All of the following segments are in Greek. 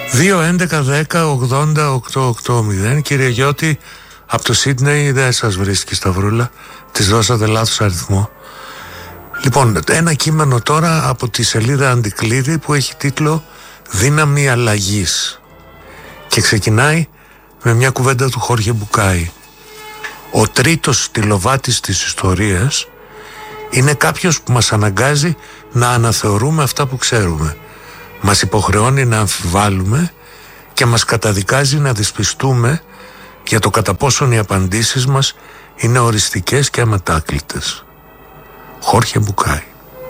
2-11-10-80-880. Κύριε Γιώτη, από το Σίδνεϊ δεν σας βρίσκει Σταυρούλα. Της δώσατε λάθος αριθμό. Λοιπόν, ένα κείμενο τώρα από τη σελίδα Αντικλείδη που έχει τίτλο «Δύναμη αλλαγής» και ξεκινάει με μια κουβέντα του Χόρχε Μπουκάη. Ο τρίτος στυλοβάτης της ιστορίας είναι κάποιος που μας αναγκάζει να αναθεωρούμε αυτά που ξέρουμε. Μας υποχρεώνει να αμφιβάλλουμε και μας καταδικάζει να δυσπιστούμε για το κατά πόσον οι απαντήσεις μας είναι οριστικές και αμετάκλητες. Χόρχε Μπουκάη.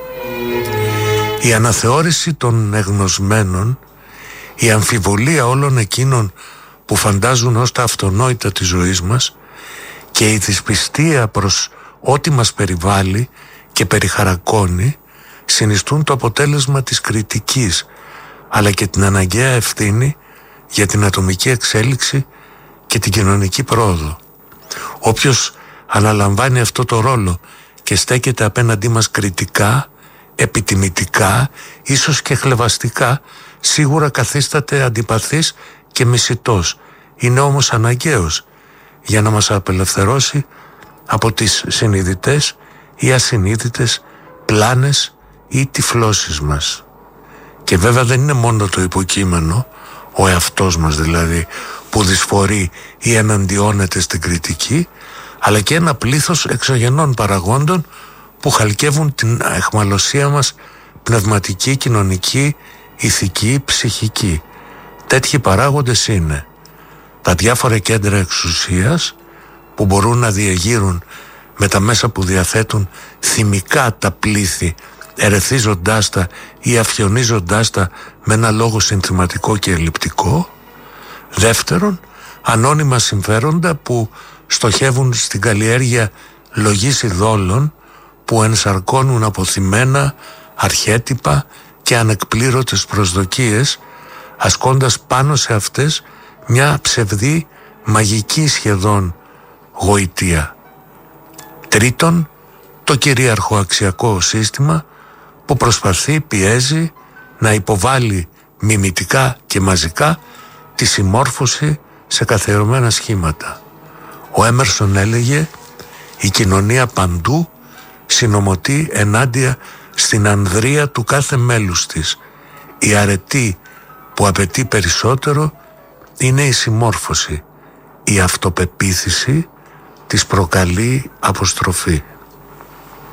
Η αναθεώρηση των εγνωσμένων, η αμφιβολία όλων εκείνων που φαντάζουν ως τα αυτονόητα της ζωής μας και η δυσπιστία προς ό,τι μας περιβάλλει και περιχαρακώνει συνιστούν το αποτέλεσμα της κριτικής, αλλά και την αναγκαία ευθύνη για την ατομική εξέλιξη και την κοινωνική πρόοδο. Όποιος αναλαμβάνει αυτό το ρόλο και στέκεται απέναντί μας κριτικά, επιτιμητικά, ίσως και χλευαστικά, σίγουρα καθίσταται αντιπαθής και μισητός. Είναι όμως αναγκαίος για να μας απελευθερώσει από τις συνειδητές ή ασυνείδητες πλάνες ή τυφλώσεις μας. Και βέβαια δεν είναι μόνο το υποκείμενο, ο εαυτός μας δηλαδή, που δυσφορεί ή εναντιώνεται στην κριτική, αλλά και ένα πλήθος εξωγενών παραγόντων που χαλκεύουν την αιχμαλωσία μας πνευματική, κοινωνική, ηθική, ψυχική. Τέτοιοι παράγοντες είναι τα διάφορα κέντρα εξουσίας που μπορούν να διεγείρουν με τα μέσα που διαθέτουν θυμικά τα πλήθη, ερεθίζοντάς τα ή αφιονίζοντάς τα με ένα λόγο συνθηματικό και ελλειπτικό. Δεύτερον, ανώνυμα συμφέροντα που στοχεύουν στην καλλιέργεια λογής ειδόλων που ενσαρκώνουν αποθυμένα, αρχέτυπα και ανεκπλήρωτες προσδοκίες, ασκώντας πάνω σε αυτές μια ψευδή, μαγική σχεδόν γοητεία. Τρίτον, το κυρίαρχο αξιακό σύστημα που προσπαθεί, πιέζει να υποβάλει μιμητικά και μαζικά τη συμμόρφωση σε καθιερωμένα σχήματα. Ο Έμερσον έλεγε «Η κοινωνία παντού συνομωτεί ενάντια στην ανδρεία του κάθε μέλους της. Η αρετή που απαιτεί περισσότερο είναι η συμμόρφωση. Η αυτοπεποίθηση της προκαλεί αποστροφή».